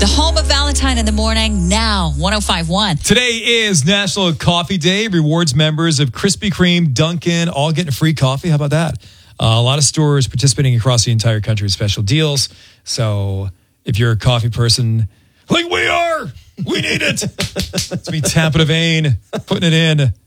The home of Valentine in the morning, now 105.1. Today is National Coffee Day. Rewards members of Krispy Kreme, Dunkin', all getting free coffee. How about that? A lot of stores participating across the entire country with special deals. So if you're a coffee person, like we are, we need it. It's me tapping a vein, putting it in.